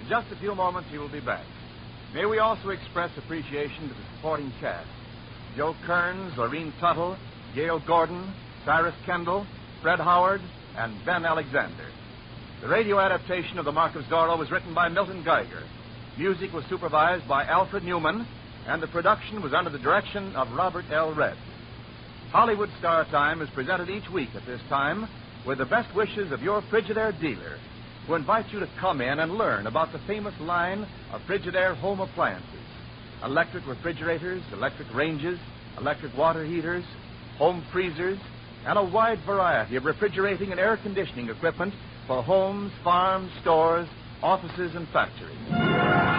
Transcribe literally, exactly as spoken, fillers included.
In just a few moments, he will be back. May we also express appreciation to the supporting cast. Joe Kearns, Lorene Tuttle, Gail Gordon, Cyrus Kendall, Fred Howard, and Ben Alexander. The radio adaptation of The Mark of Zorro was written by Milton Geiger. Music was supervised by Alfred Newman, and the production was under the direction of Robert L. Redd. Hollywood Star Time is presented each week at this time with the best wishes of your Frigidaire dealer, who invites you to come in and learn about the famous line of Frigidaire home appliances. Electric refrigerators, electric ranges, electric water heaters, home freezers, and a wide variety of refrigerating and air conditioning equipment for homes, farms, stores, offices, and factories.